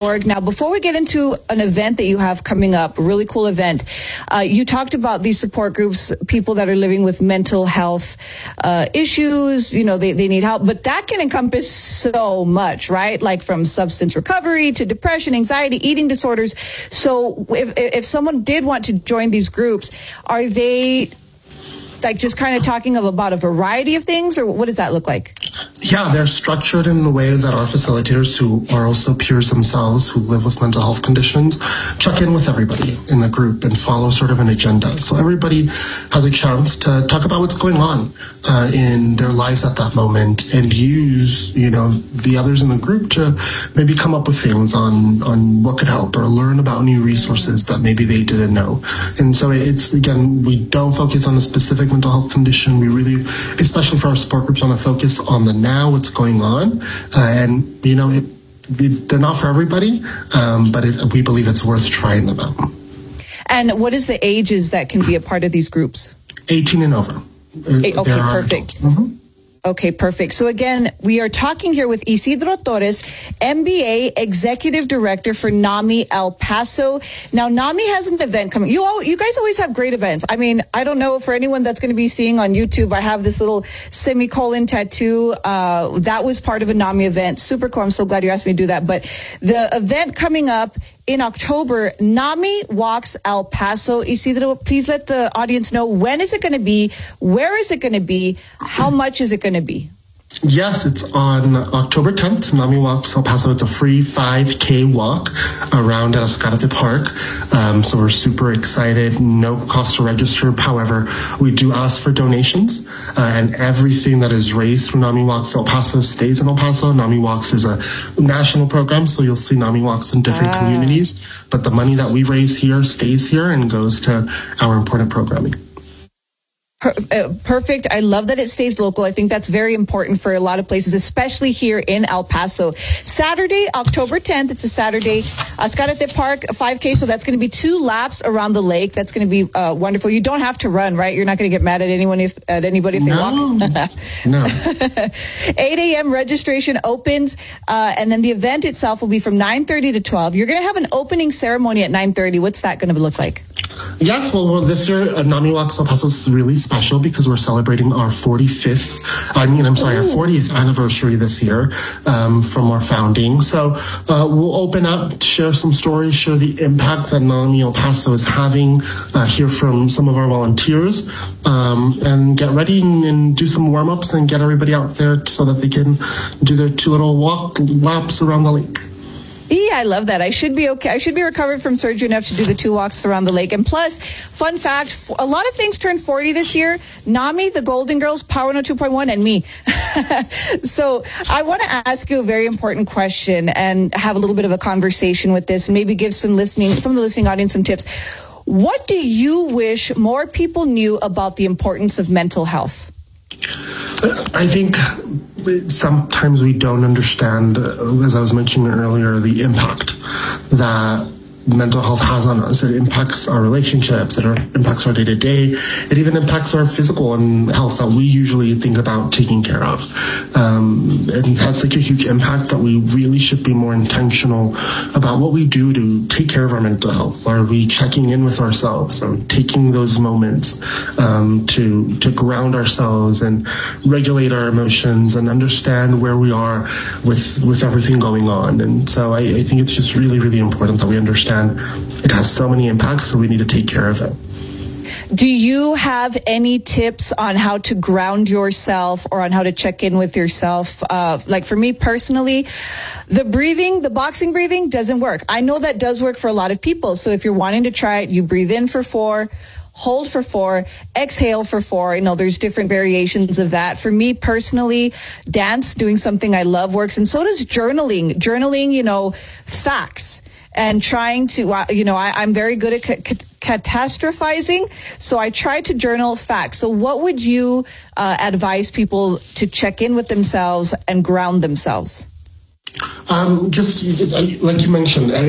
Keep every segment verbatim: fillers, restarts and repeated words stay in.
org. Now, before we get into an event that you have coming up, a really cool event, uh, you talked about these support groups, people that are living with mental health uh, issues, you know, they, they need help, but that can encompass so much, right? Like from substance recovery to depression, anxiety, eating disorders. So if, if someone did want to join these groups, are they like just kind of talking of about a variety of things, or what does that look like? Yeah, they're structured in a way that our facilitators, who are also peers themselves, who live with mental health conditions, check in with everybody in the group and follow sort of an agenda. So everybody has a chance to talk about what's going on uh, in their lives at that moment, and use, you know, the others in the group to maybe come up with things on, on what could help, or learn about new resources that maybe they didn't know. And so it's, again, we don't focus on a specific mental health condition. We really, especially for our support groups, want to focus on the now, what's going on, uh, and you know, it, it, they're not for everybody, um, but it, we believe it's worth trying them out. And what is the ages that can be a part of these groups? eighteen and over. Okay, perfect. Mm-hmm. Okay, perfect. So again, we are talking here with Isidro Torres, M B A Executive Director for NAMI El Paso. Now, NAMI has an event coming. You all, you guys always have great events. I mean, I don't know, for anyone that's going to be seeing on YouTube, I have this little semicolon tattoo. Uh, that was part of a NAMI event. Super cool. I'm so glad you asked me to do that. But the event coming up in October, NAMI Walks El Paso. Isidro, please let the audience know, when is it going to be? Where is it going to be? How much is it going to be? Yes, it's on October tenth. NAMI Walks El Paso. It's a free five K walk around at Escalante Park. Um, so we're super excited. No cost to register. However, we do ask for donations, uh, and everything that is raised through NAMI Walks El Paso stays in El Paso. NAMI Walks is a national program, so you'll see NAMI Walks in different ah. communities. But the money that we raise here stays here and goes to our important programming. Per- uh, perfect. I love that it stays local. I think that's very important for a lot of places, especially here in El Paso. Saturday, October tenth, it's a Saturday, Escalante Park, five K. So that's going to be two laps around the lake. That's going to be uh, wonderful. You don't have to run, right? You're not going to get mad at anyone if at anybody if they no. walk. No. eight a.m. registration opens, uh, and then the event itself will be from nine thirty to twelve. You're going to have an opening ceremony at nine thirty. What's that going to look like? Yes, well, well this year, uh, NAMI Walks El Paso is really special because we're celebrating our forty-fifth, I mean, I'm sorry, Ooh. our fortieth anniversary this year um, from our founding. So uh, we'll open up, share some stories, share the impact that NAMI El Paso is having, uh, hear from some of our volunteers, um, and get ready and, and do some warm-ups and get everybody out there so that they can do their two little walk laps around the lake. Yeah, I love that. I should be okay. I should be recovered from surgery enough to do the two walks around the lake. And plus, fun fact, a lot of things turned forty this year. NAMI, the Golden Girls, Power No two point one, and me. So I want to ask you a very important question and have a little bit of a conversation with this, and maybe give some listening, some of the listening audience some tips. What do you wish more people knew about the importance of mental health? I think sometimes we don't understand, as I was mentioning earlier, the impact that mental health has on us. It impacts our relationships, it impacts our day-to-day, it even impacts our physical and health that we usually think about taking care of. Um, it has such a huge impact that we really should be more intentional about what we do to take care of our mental health. Are we checking in with ourselves? Are we taking those moments um, to to ground ourselves and regulate our emotions and understand where we are with with everything going on? And so I, I think it's just really, really important that we understand it has so many impacts, so we need to take care of it. Do you have any tips on how to ground yourself or on how to check in with yourself? Uh, like for me personally, the breathing, the boxing breathing doesn't work. I know that does work for a lot of people. So if you're wanting to try it, you breathe in for four, hold for four, exhale for four. You know, there's different variations of that. For me personally, dance, doing something I love works. And so does journaling. Journaling, you know, facts. And trying to, uh, you know, I, I'm very good at ca- ca- catastrophizing, so I try to journal facts. So what would you uh, advise people to check in with themselves and ground themselves? Um, just like you mentioned, I,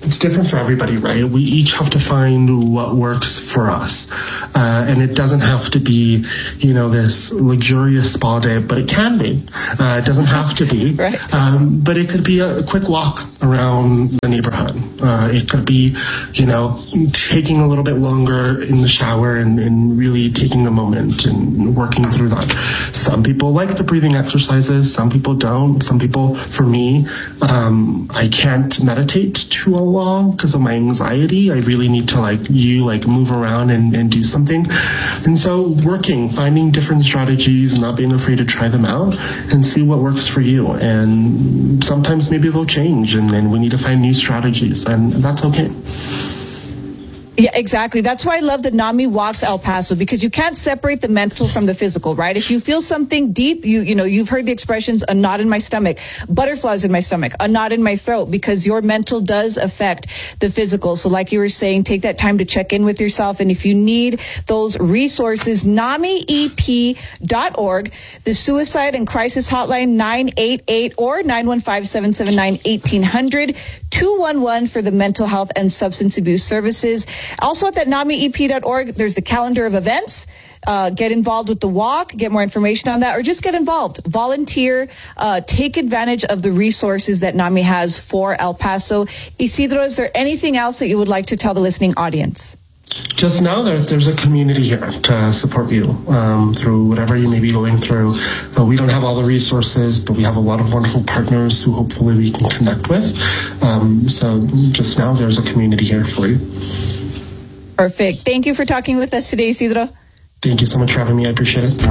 it's different for everybody, right? We each have to find what works for us. Uh, and it doesn't have to be, you know, this luxurious spa day, but it can be. Uh, it doesn't have to be. Right. Um, but it could be a quick walk around the neighborhood. Uh, it could be, you know, taking a little bit longer in the shower and, and really taking a moment and working through that. Some people like the breathing exercises. Some people don't. Some people, for me, um, I can't meditate too long because of my anxiety. I really need to like you like move around and, and do something. And so working, finding different strategies, not being afraid to try them out and see what works for you. And sometimes maybe they'll change and, and we need to find new strategies, and that's okay. Yeah, exactly. That's why I love that NAMI walks El Paso, because you can't separate the mental from the physical, right? If you feel something deep, you you know, you've heard the expressions, a knot in my stomach, butterflies in my stomach, a knot in my throat, because your mental does affect the physical. So like you were saying, take that time to check in with yourself. And if you need those resources, NAMI E P dot org, the suicide and crisis hotline nine eight eight or nine one five, seven seven nine, eighteen hundred, two one one for the mental health and substance abuse services. Also at that NAMI E P dot org, there's the calendar of events. Uh, get involved with the walk, get more information on that, or just get involved. Volunteer, uh, take advantage of the resources that NAMI has for El Paso. Isidro, is there anything else that you would like to tell the listening audience? Just know that there's a community here to support you um, through whatever you may be going through. Uh, we don't have all the resources, but we have a lot of wonderful partners who hopefully we can connect with. Um, so just know there's a community here for you. Perfect. Thank you for talking with us today, Isidro. Thank you so much for having me. I appreciate it.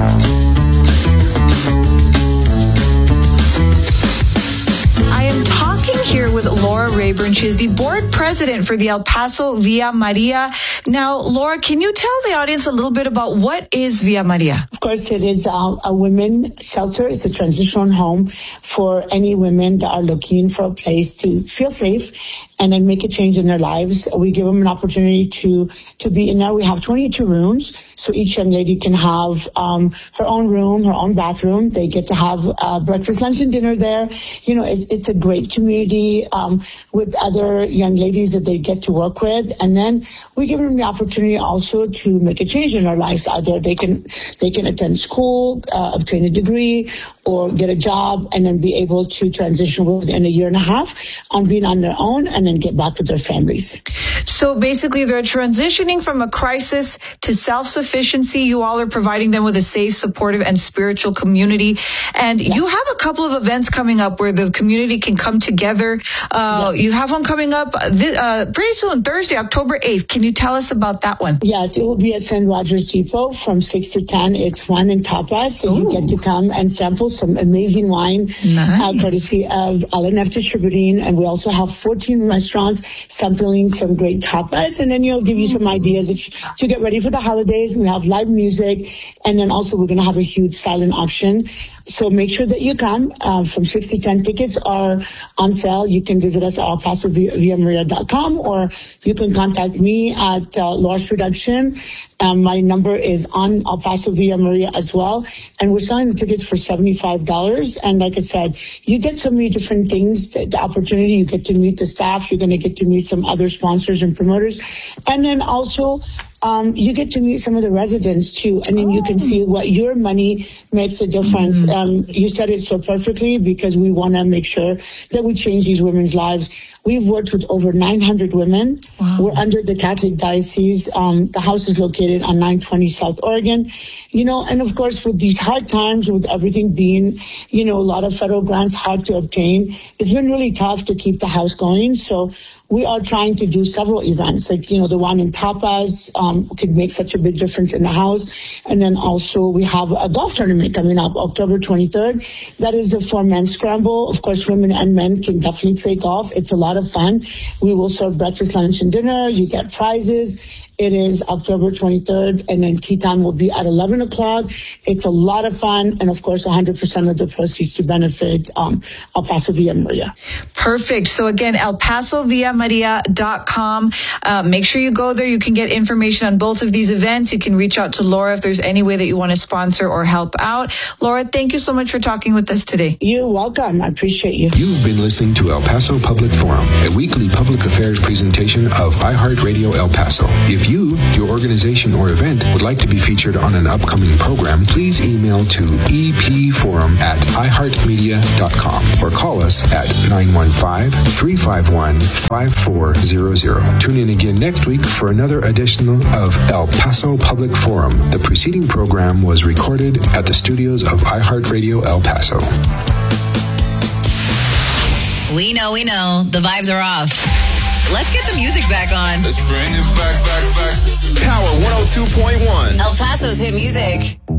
I am talking here with Laura Rayburn. She is the board president for the El Paso Villa Maria. Now, Laura, can you tell the audience a little bit about what is Villa Maria? Of course, it is uh, a women shelter. It's a transitional home for any women that are looking for a place to feel safe and then make a change in their lives. We give them an opportunity to to be in there. We have twenty-two rooms, so each young lady can have um, her own room, her own bathroom. They get to have uh, breakfast, lunch, and dinner there. You know, it's, it's a great community um, with other young ladies that they get to work with, and then we give them the opportunity also to make a change in their lives. Either they can they can attend school, uh, obtain a degree, or get a job, and then be able to transition within a year and a half on being on their own, and then get back with their families. So basically, they're transitioning from a crisis to self-sufficiency. You all are providing them with a safe, supportive, and spiritual community. And yes. You have a couple of events coming up where the community can come together. Uh, yes. You have one coming up th- uh, pretty soon, Thursday, October eighth. Can you tell us about that one? Yes, it will be at San Rogers Depot from six to ten. It's wine and tapas. So you get to come and sample some amazing wine, nice. uh, courtesy of L N F Distributing. And we also have fourteen restaurants sampling some great tapas. And then you'll give you some ideas if, to get ready for the holidays. We have live music. And then also we're going to have a huge silent auction. So make sure that you come uh, from six to ten. Tickets are on sale. You can visit us at el paso villa maria dot com, or you can contact me at uh, Laura's Production. Um, my number is on El Paso Villa Maria as well. And we're selling the tickets for seventy-five dollars. And like I said, you get so many different things, the, the opportunity. You get to meet the staff. You're going to get to meet some other sponsors and promoters. And then also, Um, you get to meet some of the residents too, and then you can see what your money makes a difference. Mm-hmm. Um, you said it so perfectly, because we want to make sure that we change these women's lives. We've worked with over nine hundred women. Wow. We're under the Catholic Diocese. Um, the house is located on nine twenty South Oregon. You know, and of course, with these hard times, with everything being, you know, a lot of federal grants hard to obtain, it's been really tough to keep the house going. So we are trying to do several events, like, you know, the one in tapas um, could make such a big difference in the house. And then also we have a golf tournament coming up October twenty-third. That is the four men scramble. Of course, women and men can definitely play golf. It's a lot of fun. We will serve breakfast, lunch, and dinner. You get prizes. It is October twenty-third, and then tea time will be at eleven o'clock. It's a lot of fun, and of course, one hundred percent of the proceeds to benefit um, El Paso Villa Maria. Perfect. So again, el paso villa maria dot com. Uh, make sure you go there. You can get information information on both of these events. You can reach out to Laura if there's any way that you want to sponsor or help out. Laura, thank you so much for talking with us today. You're welcome. I appreciate you. You've been listening to El Paso Public Forum, a weekly public affairs presentation of iHeartRadio El Paso. If you, your organization, or event would like to be featured on an upcoming program, please email to epforum at iheartmedia dot com or call us at nine one five, three five one, five four zero zero. Tune in again next week for another edition of El Paso Public Forum. The preceding program was recorded at the studios of iHeartRadio El Paso. We know, we know. The vibes are off. Let's get the music back on. Let's bring it back, back, back. Power one oh two point one. El Paso's hit music.